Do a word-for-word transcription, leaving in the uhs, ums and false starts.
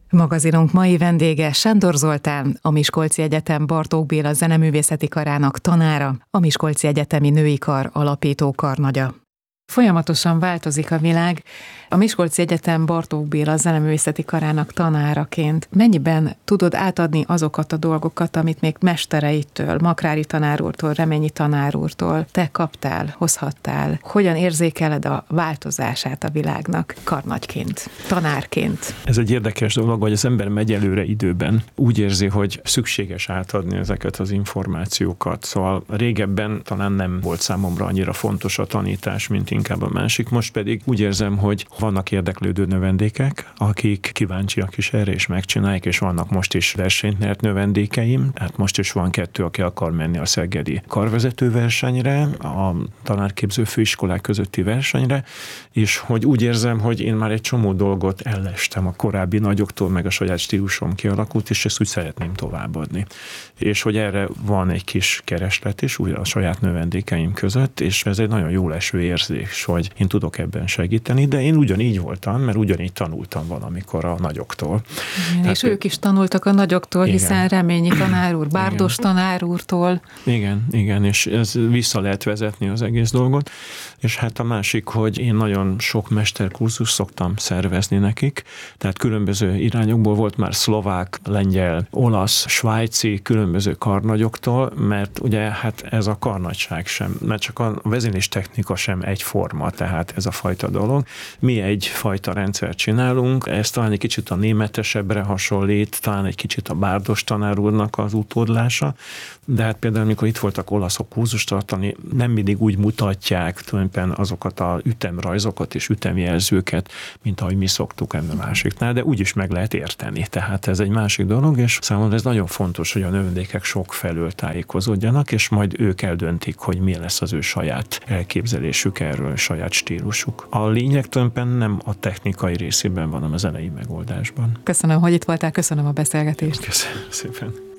Magazinunk mai vendége Sándor Zoltán, a Miskolci Egyetem Bartók Béla Zeneművészeti Karának tanára, a Miskolci Egyetemi Női Kar alapító karnagya. Folyamatosan változik a világ. A Miskolci Egyetem Bartók Béla Zeneművészeti Karának tanáraként mennyiben tudod átadni azokat a dolgokat, amit még mestereitől, Makrári tanár úrtól, Reményi tanár úrtól te kaptál, hozhattál? Hogyan érzékeled a változását a világnak karnagyként, tanárként? Ez egy érdekes dolog, hogy az ember megy előre időben. Úgy érzi, hogy szükséges átadni ezeket az információkat. Szóval régebben talán nem volt számomra annyira fontos a tanítás, mint inkább a másik. Most pedig úgy érzem, hogy vannak érdeklődő növendékek, akik kíváncsiak is erre, és megcsinálják, és vannak most is versenyt nyert növendékeim. Hát most is van kettő, aki akar menni a szegedi karvezető versenyre, a tanárképző főiskolák közötti versenyre, és hogy úgy érzem, hogy én már egy csomó dolgot ellestem a korábbi nagyoktól, meg a saját stílusom kialakult, és ezt úgy szeretném továbbadni. És hogy erre van egy kis kereslet is, újra a saját növendékeim között, és ez egy nagyon jó leső érzés, hogy én tudok ebben segíteni, de én ugyanígy voltam, mert ugyanígy tanultam valamikor a nagyoktól. Igen, Tehát, és ők is tanultak a nagyoktól, igen. Hiszen Reményi tanár úr, Bárdos igen. tanár úrtól. Igen, igen, és ez vissza lehet vezetni az egész dolgot, és hát a másik, hogy én nagyon sok mesterkurzus szoktam szervezni nekik, tehát különböző irányokból volt már szlovák, lengyel, olasz, svájci, különböző karnagyoktól, mert ugye hát ez a karnagyság sem, mert csak a vezényléstechnika sem egyforma, tehát ez a fajta dolog. Mi egyfajta rendszert csinálunk, ez talán egy kicsit a németesebbre hasonlít, talán egy kicsit a Bárdos tanár úrnak az utódlása, de hát például, amikor itt voltak olaszok kurzust tartani, nem mindig úgy mutatják tulajdonképpen azokat a ütemrajzokat és ütemjelzőket, mint ahogy mi szoktuk ennél másiknál, de úgy is meg lehet érteni. Tehát ez egy másik dolog, és számomra ez nagyon fontos, hogy a növendékek sok felől tájékozódjanak, és majd ők eldöntik, hogy mi lesz az ő saját elképzelésük erről, a saját stílusuk. A lényeg tulajdonképpen nem a technikai részében van, hanem a zenei megoldásban. Köszönöm, hogy itt voltál, köszönöm a beszélgetést. Köszönöm szépen.